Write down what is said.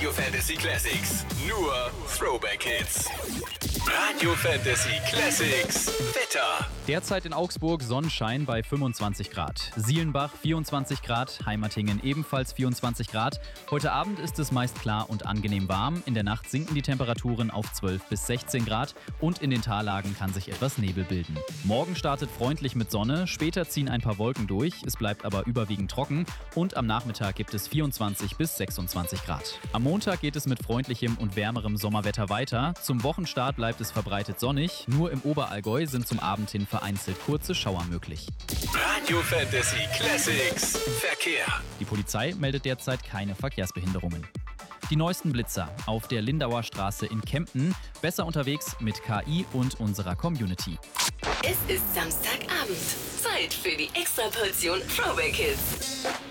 Radio Fantasy Classics. Nur Throwback Hits. Radio Fantasy Classics. Wetter. Derzeit in Augsburg Sonnenschein bei 25 Grad. Sielenbach 24 Grad, Heimatingen ebenfalls 24 Grad. Heute Abend ist es meist klar und angenehm warm. In der Nacht sinken die Temperaturen auf 12 bis 16 Grad und in den Tallagen kann sich etwas Nebel bilden. Morgen startet freundlich mit Sonne, später ziehen ein paar Wolken durch, es bleibt aber überwiegend trocken und am Nachmittag gibt es 24 bis 26 Grad. Am Montag geht es mit freundlichem und wärmerem Sommerwetter weiter. Zum Wochenstart bleibt es verbreitet sonnig, nur im Oberallgäu sind zum Abend hin vereinzelt kurze Schauer möglich. Radio Fantasy Classics. Verkehr. Die Polizei meldet derzeit keine Verkehrsbehinderungen. Die neuesten Blitzer auf der Lindauer Straße in Kempten, besser unterwegs mit KI und unserer Community. Es ist Samstagabend. Zeit für die Extraportion Throwback Hits.